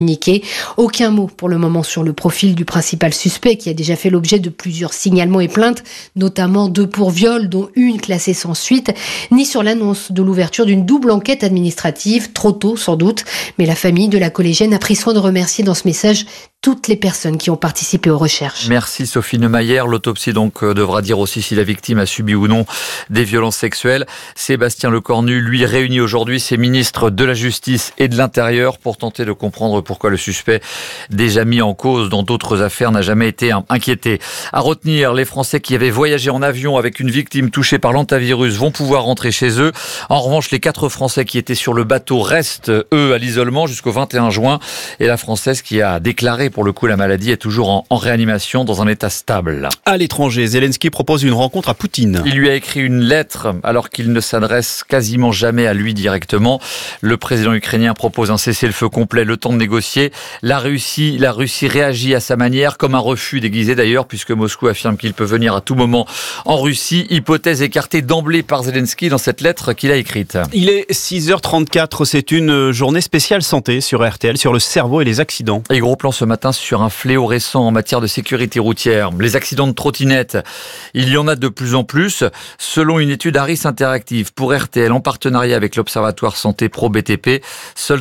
Aucun mot pour le moment sur le profil du principal suspect qui a déjà fait l'objet de plusieurs signalements et plaintes, notamment 2 pour viol, dont une classée sans suite, ni sur l'annonce de l'ouverture d'une double enquête administrative, trop tôt sans doute, mais la famille de la collégienne a pris soin de remercier dans ce message toutes les personnes qui ont participé aux recherches. Merci Sophie Neumayer. L'autopsie donc devra dire aussi si la victime a subi ou non des violences sexuelles. Sébastien Lecornu, lui, réunit aujourd'hui ses ministres de la Justice et de l'Intérieur pour tenter de comprendre pourquoi le suspect, déjà mis en cause dans d'autres affaires, n'a jamais été inquiété. À retenir, les Français qui avaient voyagé en avion avec une victime touchée par l'hantavirus vont pouvoir rentrer chez eux. En revanche, les 4 Français qui étaient sur le bateau restent, eux, à l'isolement jusqu'au 21 juin. Et la Française qui a déclaré pour le coup, la maladie est toujours en réanimation dans un état stable. À l'étranger, Zelensky propose une rencontre à Poutine. Il lui a écrit une lettre alors qu'il ne s'adresse quasiment jamais à lui directement. Le président ukrainien propose un cessez-le-feu complet, le temps de négocier. La Russie réagit à sa manière, comme un refus déguisé d'ailleurs, puisque Moscou affirme qu'il peut venir à tout moment en Russie. Hypothèse écartée d'emblée par Zelensky dans cette lettre qu'il a écrite. Il est 6h34, c'est une journée spéciale santé sur RTL, sur le cerveau et les accidents. Et gros plan ce matin sur un fléau récent en matière de sécurité routière. Les accidents de trottinettes, il y en a de plus en plus. Selon une étude Harris Interactive pour RTL en partenariat avec l'Observatoire Santé Pro BTP, seuls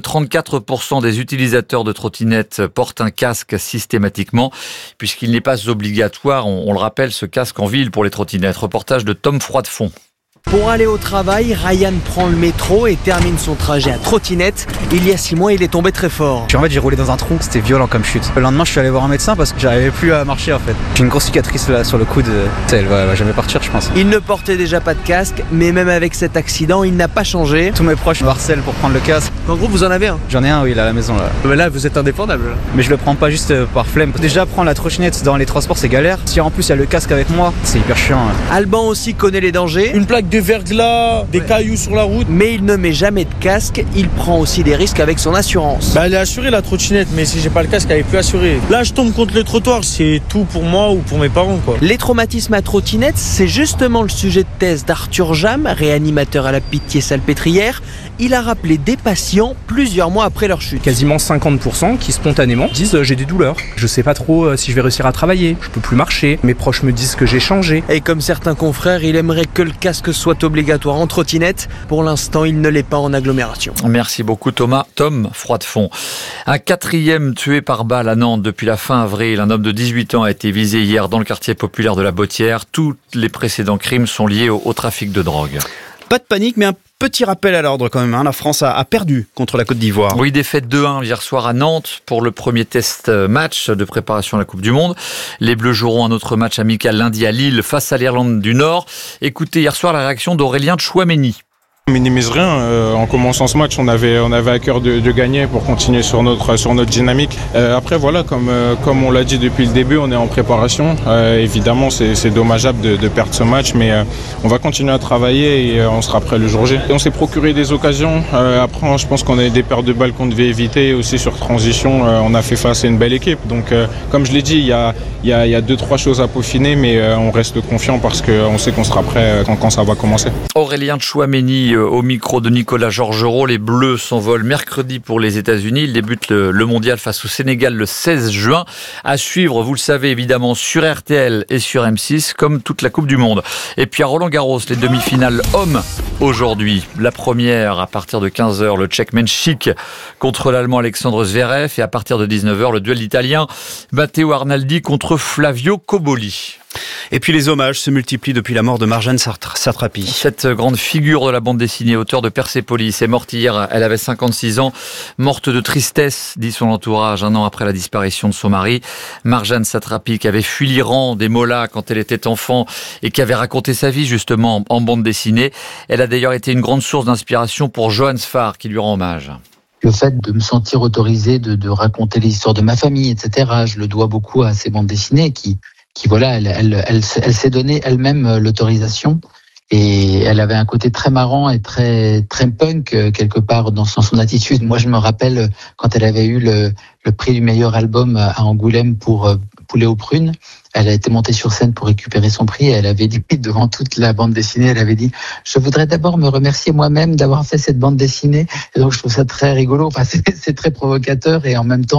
34% des utilisateurs de trottinettes portent un casque systématiquement, puisqu'il n'est pas obligatoire, on le rappelle, ce casque en ville pour les trottinettes. Reportage de Tom Froidefond. Pour aller au travail, Ryan prend le métro et termine son trajet à trottinette. Il y a 6 mois, il est tombé très fort. J'ai roulé dans un trou, c'était violent comme chute. Le lendemain, je suis allé voir un médecin parce que j'arrivais plus à marcher en fait. J'ai une grosse cicatrice là sur le coude, elle va jamais partir je pense. Il ne portait déjà pas de casque, mais même avec cet accident, il n'a pas changé. Tous mes proches me harcèlent pour prendre le casque. En gros, vous en avez un? J'en ai un, oui, là, à la maison là. Mais là, vous êtes indépendable. Mais je le prends pas juste par flemme. Déjà, prendre la trottinette dans les transports, c'est galère. Si en plus il y a le casque avec moi, c'est hyper chiant. Alban aussi connaît les dangers. Une plaque de verglas, des cailloux sur la route. Mais il ne met jamais de casque, il prend aussi des risques avec son assurance. Elle est assurée la trottinette, mais si j'ai pas le casque, elle est plus assurée. Là, je tombe contre le trottoir, c'est tout pour moi ou pour mes parents, quoi. Les traumatismes à trottinette, c'est justement le sujet de thèse d'Arthur Jam, réanimateur à la Pitié-Salpêtrière. Il a rappelé des patients plusieurs mois après leur chute. Quasiment 50% qui spontanément disent j'ai des douleurs. Je sais pas trop si je vais réussir à travailler, je peux plus marcher, mes proches me disent que j'ai changé. Et comme certains confrères, il aimerait que le casque soit obligatoire en trottinette. Pour l'instant, il ne l'est pas en agglomération. Merci beaucoup Thomas. Tom Froidefond. Un 4e tué par balle à Nantes depuis la fin avril. Un homme de 18 ans a été visé hier dans le quartier populaire de la Bottière. Tous les précédents crimes sont liés au trafic de drogue. Pas de panique, mais un petit rappel à l'ordre quand même. La France a perdu contre la Côte d'Ivoire. Oui, défaite 2-1 hier soir à Nantes pour le premier test match de préparation à la Coupe du Monde. Les Bleus joueront un autre match amical lundi à Lille face à l'Irlande du Nord. Écoutez hier soir la réaction d'Aurélien Tchouaméni. On minimise rien. En commençant ce match, on avait à cœur de gagner pour continuer sur notre dynamique. Après, voilà, comme on l'a dit depuis le début, on est en préparation. Évidemment, c'est dommageable de perdre ce match, mais on va continuer à travailler et on sera prêt le jour J. Et on s'est procuré des occasions. Après, je pense qu'on a des pertes de balles qu'on devait éviter. Aussi sur transition, on a fait face à une belle équipe. Donc, comme je l'ai dit, il y a 2-3 choses à peaufiner, mais on reste confiant parce qu'on sait qu'on sera prêt quand ça va commencer. Aurélien Tchouaméni au micro de Nicolas Georgerot. Les Bleus s'envolent mercredi pour les États-Unis. Ils débutent le mondial face au Sénégal le 16 juin. À suivre, vous le savez évidemment, sur RTL et sur M6, comme toute la Coupe du Monde. Et puis à Roland-Garros, les demi-finales hommes aujourd'hui. La première à partir de 15h, le Tchèque Menchik contre l'Allemand Alexandre Zverev. Et à partir de 19h, le duel d'Italiens Matteo Arnaldi contre Flavio Cobolli. Et puis les hommages se multiplient depuis la mort de Marjane Satrapi. Cette grande figure de la bande dessinée, auteure de Persépolis, est morte hier. Elle avait 56 ans, morte de tristesse, dit son entourage, un an après la disparition de son mari. Marjane Satrapi, qui avait fui l'Iran des mollahs quand elle était enfant et qui avait raconté sa vie justement en bande dessinée. Elle a d'ailleurs été une grande source d'inspiration pour Johann Sfar, qui lui rend hommage. Le fait de me sentir autorisé de raconter l'histoire de ma famille, etc., je le dois beaucoup à ces bandes dessinées qui voilà, elle s'est donné elle-même l'autorisation et elle avait un côté très marrant et très punk quelque part dans son attitude. Moi, je me rappelle quand elle avait eu le prix du meilleur album à Angoulême pour Poulet aux prunes. Elle a été montée sur scène pour récupérer son prix et elle avait dit devant toute la bande dessinée, elle avait dit « Je voudrais d'abord me remercier moi-même d'avoir fait cette bande dessinée ». Et donc je trouve ça très rigolo, c'est très provocateur et en même temps